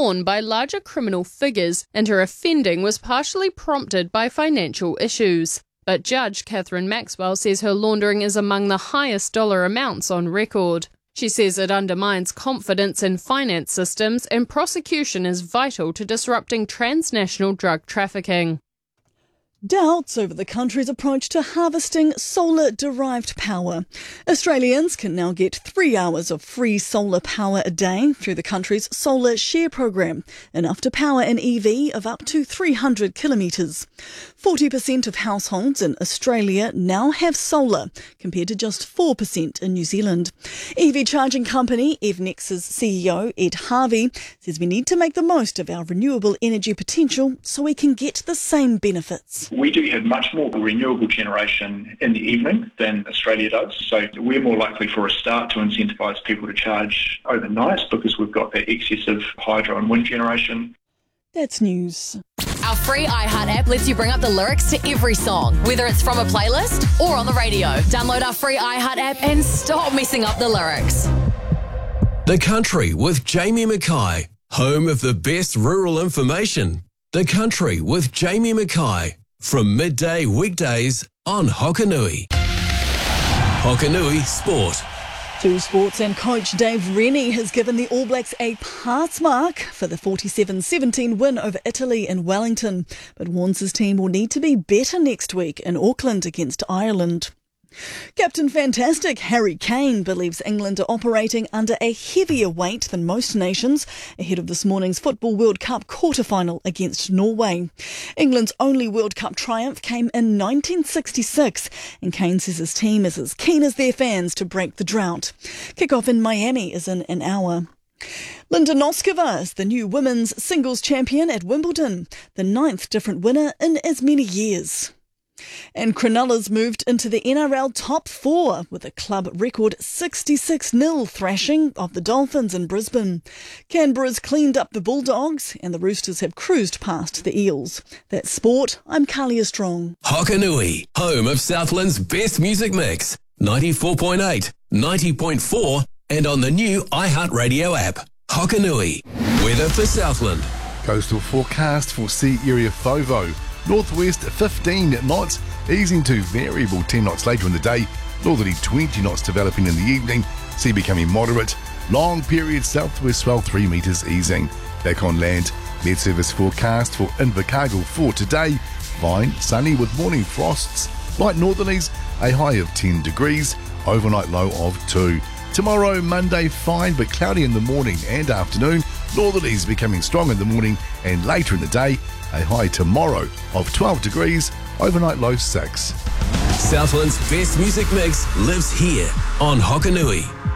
torn by larger criminal figures, and her offending was partially prompted by financial issues. But Judge Catherine Maxwell says her laundering is among the highest dollar amounts on record. She says it undermines confidence in finance systems, and prosecution is vital to disrupting transnational drug trafficking. Doubts over the country's approach to harvesting solar-derived power. Australians can now get 3 hours of free solar power a day through the country's Solar Share program, enough to power an EV of up to 300 kilometres. 40% of households in Australia now have solar, compared to just 4% in New Zealand. EV charging company EVNex's CEO Ed Harvey says we need to make the most of our renewable energy potential so we can get the same benefits. We do have much more renewable generation in the evening than Australia does, so we're more likely for a start to incentivise people to charge overnight because we've got that excess of hydro and wind generation. That's news. Our free iHeart app lets you bring up the lyrics to every song, whether it's from a playlist or on the radio. Download our free iHeart app and stop messing up the lyrics. The Country with Jamie Mackay, home of the best rural information. The Country with Jamie Mackay, from midday weekdays on Hokanui. Hokanui Sport. To sports, and coach Dave Rennie has given the All Blacks a pass mark for the 47-17 win over Italy in Wellington, but warns his team will need to be better next week in Auckland against Ireland. Captain Fantastic Harry Kane believes England are operating under a heavier weight than most nations ahead of this morning's Football World Cup quarter-final against Norway. England's only World Cup triumph came in 1966, and Kane says his team is as keen as their fans to break the drought. Kick-off in Miami is in an hour. Linda Noskova is the new women's singles champion at Wimbledon, the 9th different winner in as many years. And Cronulla's moved into the NRL top 4 with a club record 66-0 thrashing of the Dolphins in Brisbane. Canberra's cleaned up the Bulldogs and the Roosters have cruised past the Eels. That's sport. I'm Kalia Strong. Hokanui, home of Southland's best music mix. 94.8, 90.4 and on the new iHeartRadio app. Hokanui. Weather for Southland. Coastal forecast for sea area FOVO. Northwest 15 knots, easing to variable 10 knots later in the day. Northerly 20 knots developing in the evening. Sea becoming moderate. Long period southwest swell 3 metres easing. Back on land, Met Service forecast for Invercargill for today. Fine, sunny with morning frosts. Light northerlies, a high of 10 degrees. Overnight low of 2. Tomorrow, Monday, fine but cloudy in the morning and afternoon. Northerlies becoming strong in the morning and later in the day. A high tomorrow of 12 degrees, overnight low 6. Southland's best music mix lives here on Hokanui.